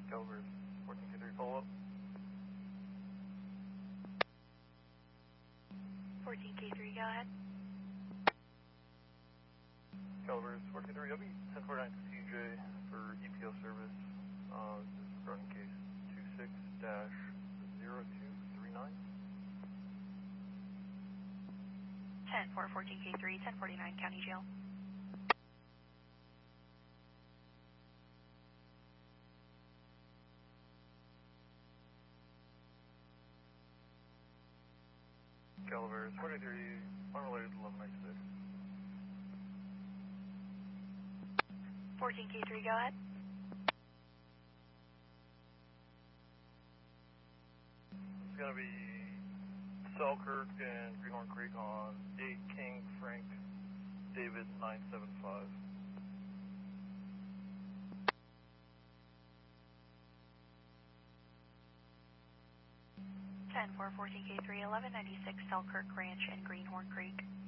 Calvers, 14K3, follow up. 14K3, go ahead. Calvers, 14K3, I'll be 1049 CJ for EPO service. This is regarding case 26-0239. 10-4, 14K3, 1049 County Jail. Calvers, 43, unrelated to 1196. 14K3, go ahead. It's going to be Selkirk and Greenhorn Creek on 8 King Frank David 975. 10-4, 14K3, 1196 Selkirk Ranch and Greenhorn Creek.